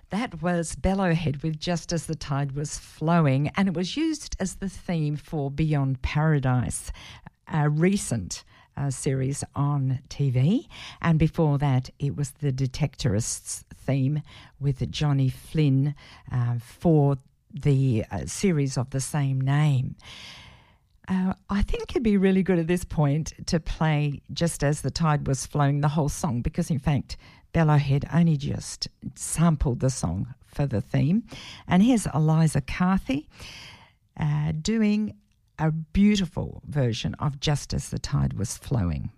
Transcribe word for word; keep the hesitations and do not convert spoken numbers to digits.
That was Bellowhead with Just As the Tide Was Flowing, and it was used as the theme for Beyond Paradise, a recent uh, series on T V. And before that, it was the Detectorists theme with Johnny Flynn uh, for the uh, series of the same name. Uh, I think it'd be really good at this point to play Just As the Tide Was Flowing, the whole song, because in fact Bellowhead only just sampled the song for the theme. And here's Eliza Carthy uh, doing a beautiful version of Just As the Tide Was Flowing.